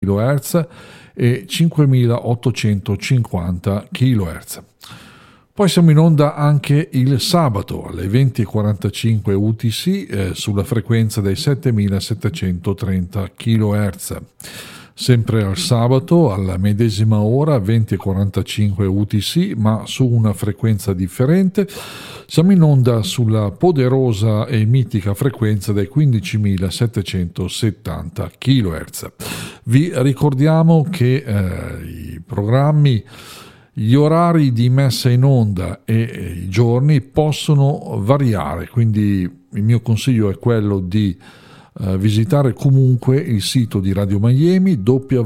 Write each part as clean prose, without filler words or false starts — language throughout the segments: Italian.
kHz e 5850 kHz. Poi siamo in onda anche il sabato alle 20:45 UTC sulla frequenza dei 7730 kHz. Sempre al sabato alla medesima ora 20:45 UTC, ma su una frequenza differente. Siamo in onda sulla poderosa e mitica frequenza dei 15.770 kHz. Vi ricordiamo che i programmi, gli orari di messa in onda e i giorni possono variare, quindi il mio consiglio è quello di visitare comunque il sito di Radio Miami,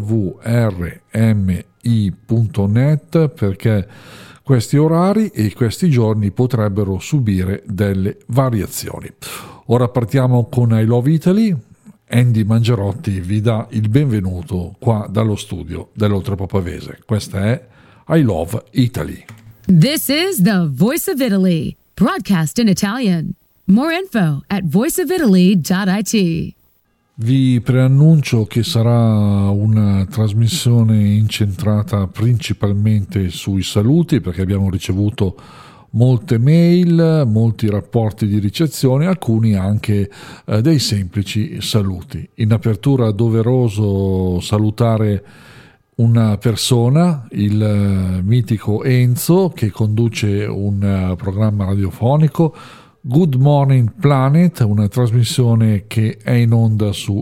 www.rmi.net, perché questi orari e questi giorni potrebbero subire delle variazioni. Ora partiamo con I Love Italy. Andy Mangerotti vi dà il benvenuto qua dallo studio dell'Oltrepò Pavese. Questa è I Love Italy. This is the Voice of Italy, broadcast in Italian. More info at voiceofitaly.it. Vi preannuncio che sarà una trasmissione incentrata principalmente sui saluti, perché abbiamo ricevuto molte mail, molti rapporti di ricezione, alcuni anche dei semplici saluti. In apertura è doveroso salutare una persona, il mitico Enzo, che conduce un programma radiofonico, Good Morning Planet, una trasmissione che è in onda su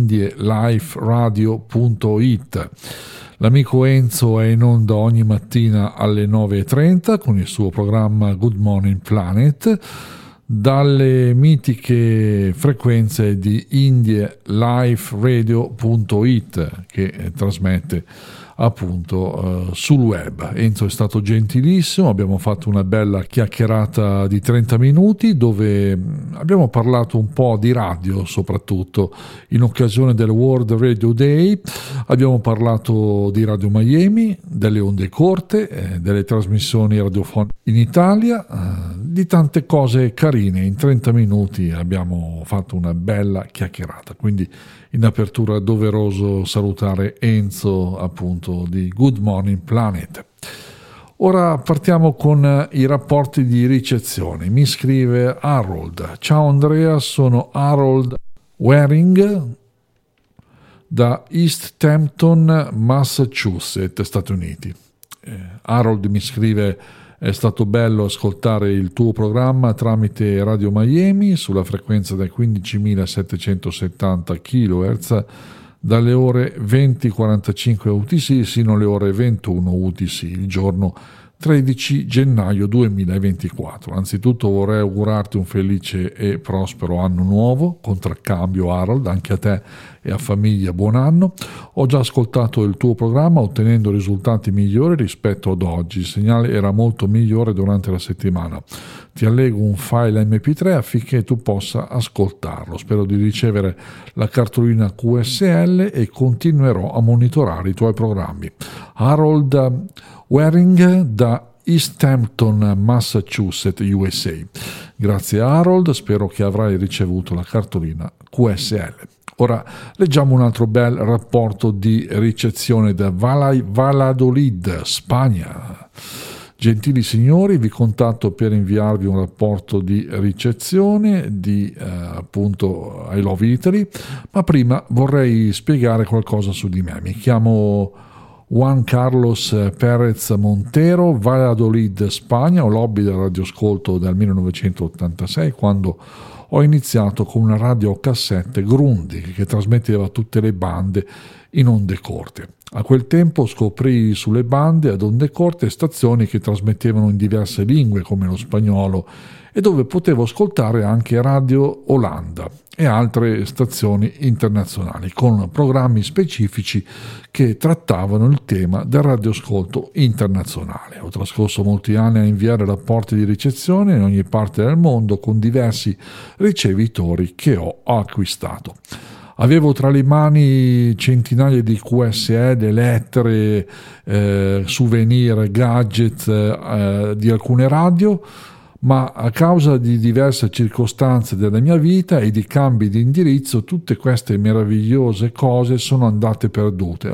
indieliferadio.it. L'amico Enzo è in onda ogni mattina alle 9:30 con il suo programma Good Morning Planet dalle mitiche frequenze di indieliferadio.it, che trasmette appunto sul web. Enzo è stato gentilissimo, abbiamo fatto una bella chiacchierata di 30 minuti dove abbiamo parlato un po' di radio, soprattutto in occasione del World Radio Day. Abbiamo parlato di Radio Miami, delle onde corte, delle trasmissioni radiofoniche in Italia, di tante cose carine. In 30 minuti abbiamo fatto una bella chiacchierata, quindi in apertura è doveroso salutare Enzo, appunto, di Good Morning Planet. Ora partiamo con i rapporti di ricezione. Mi scrive Harold: ciao Andrea, sono Harold Waring da East Hampton, Massachusetts, Stati Uniti. Harold mi scrive: è stato bello ascoltare il tuo programma tramite Radio Miami sulla frequenza dei 15.770 kHz dalle ore 20:45 UTC sino alle ore 21 UTC il giorno 13 gennaio 2024. Anzitutto vorrei augurarti un felice e prospero anno nuovo, contraccambio Harold, anche a te e a famiglia buon anno. Ho già ascoltato il tuo programma ottenendo risultati migliori rispetto ad oggi, il segnale era molto migliore durante la settimana. Ti allego un file MP3 affinché tu possa ascoltarlo. Spero di ricevere la cartolina QSL e continuerò a monitorare i tuoi programmi. Harold Waring da East Hampton, Massachusetts, USA. Grazie Harold, spero che avrai ricevuto la cartolina QSL. Ora leggiamo un altro bel rapporto di ricezione da Valladolid, Spagna. Gentili signori, vi contatto per inviarvi un rapporto di ricezione di appunto I Love Italy, ma prima vorrei spiegare qualcosa su di me. Mi chiamo Juan Carlos Perez Montero, Valladolid, Spagna. Ho l'hobby del radioascolto dal 1986, quando ho iniziato con una radiocassette Grundig che trasmetteva tutte le bande in onde corte. A quel tempo scoprì sulle bande ad onde corte stazioni che trasmettevano in diverse lingue come lo spagnolo e dove potevo ascoltare anche Radio Olanda e altre stazioni internazionali con programmi specifici che trattavano il tema del radioascolto internazionale. Ho trascorso molti anni a inviare rapporti di ricezione in ogni parte del mondo con diversi ricevitori che ho acquistato. Avevo tra le mani centinaia di QSL, lettere, souvenir, gadget di alcune radio, ma a causa di diverse circostanze della mia vita e di cambi di indirizzo tutte queste meravigliose cose sono andate perdute.